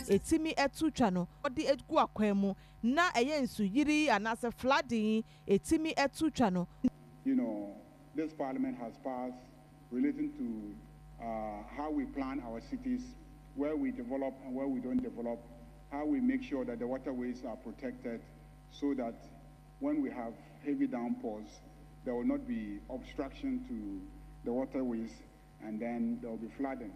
etimi etu twa no odi egu akwan mu na eye nsu yiri anase flooding etimi etu twa no. This parliament has passed relating to how we plan our cities, where we develop and where we don't develop, how we make sure that the waterways are protected so that when we have heavy downpours, there will not be obstruction to the waterways and then there will be flooding.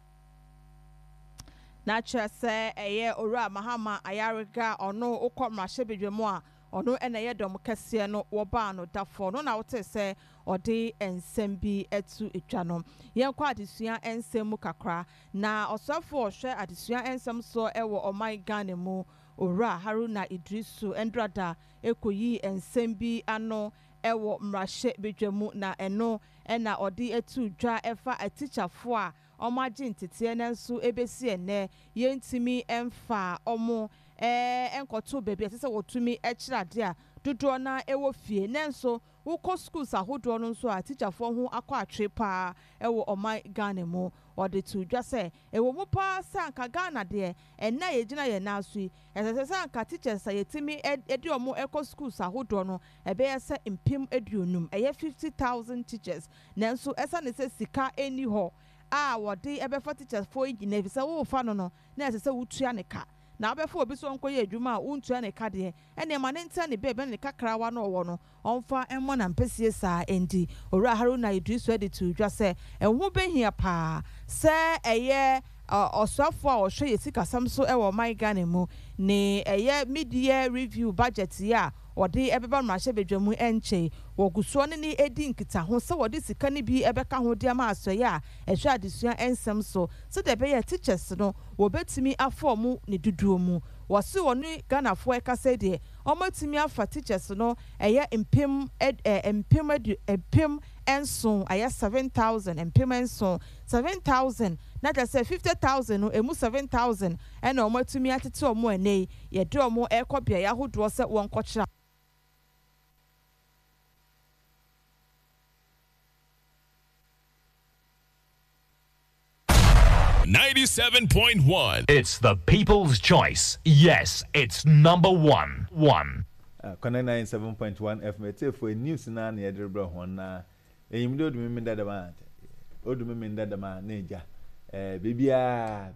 Nature say ora Mahama Ayariga or no Okomra Shebijemwa or no Enayedom Cassiano or Bano Dafo no na wote say or de and sembi etu etwanom yen kwa adesua ensem kakra na osafo hwe adesua ensem so ewo oman Ghana mu ora Haruna Idrisu endrada ekoyi ensem bi ano ewo mrahye bedwamu na eno ena odi etu dwa efa atichafo a omaje ntete na nso ebesi ene yentimi emfa omo enkoto bebe sese wotumi ekirade a dodo na ewo fie nenso woko schools ahodo no nso a teacherfo ho akọ atwe pa ewo oman Ghana mu ode tu dwa se ewo mu pa sanka Ghana de ena yegina ye na asu esese sanka teachers ayetimi edi omo eko schools ahodo no ebe yese impim eduonum eye 50,000 teachers nenso esa ne se sika eni ho a wode ebe for teachers for igina bi se wo fa no na esese wutua ne ka na abefo obi so nkoye adwuma a untua ne ka de ene ma ne ntia ne bebe ne kakrawa no wo no onfa emmo na mpesie saa endi ora Haruna Idrisu editu dwa se enwo behia pa se eye osafo a ohwe yesika samso ewo my Ghana mu ne eye media review budget ya ode ebeba mrahye bedwamu enche woguso ne ni edi nkita ho se wode sika ne bi ebeka ho de ma asoye a ehwe adesua ensem so de be ye teachers no wobetimi afomu ne duduo mu wose woni Ghana fo ekase de omatimi afa teachers no eye empim enso aya 7,000 empim enso 7,000 na just say 50,000 no emu 7,000 ena omatimi atete omo ene ye de omo ekobia ya hodo se won kochira 97.1. It's the people's choice. Yes, it's number one. Connect 97.1 FM. For news na na yedrebra hon na eyimdo do me dada ma. Odu me dada ma neja. Bibia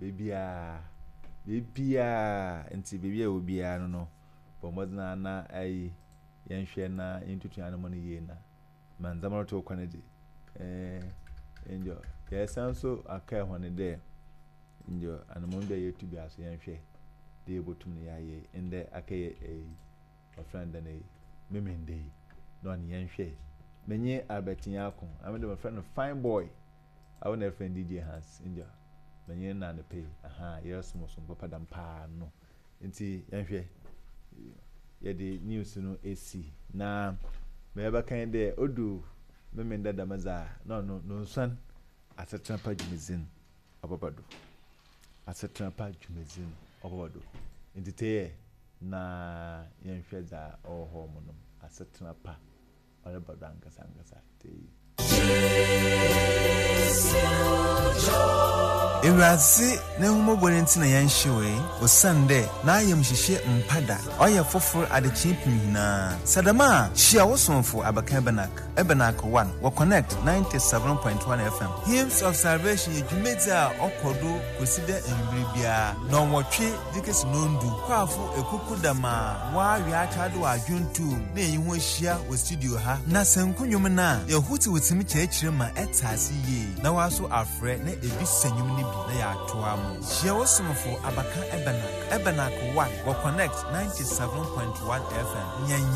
enti bibia obia no. Bomodna na ai yenhwe na yentutu anamo no ye na. Manzamaro to kwanedi. Enjoy. Yes, also akai hon there. Njo anamonda yetu bi aso yenhwe de botum ne yaye ende akaye a friend na memende no an yenhwe menye abetin akon amede my friend fine boy I want a friend DJ Hans njo menye na ne pay yes mo so papa dam pa no nti yenhwe ye de news no esi na meba kan de odu memenda damaza no nsan asetra pa jimizin ababado asetra pa jumezin obodo intite na yenhwe za oho munum asetra pa olebado ankasa te Ewurase na humobore ntina yanhyewe osande na ayemhihye mpada oye foforo adechimpim hina sadama hia wosonfo abaka ebenak 1 wo connect 97.1 FM hymns of salvation yedwumedza okodo koside enbribia na onwotwe dikesi nondu kwafo ekukudama wa wiatado adwontu na eyiho hia wo studio ha na sankunwum na yehuti wotimi kyekire ma etase yi na waso afre na ebisanyum ni bi na ya atoamu hia wosonfo abaka ebenak 1 wo connect 97.1 FM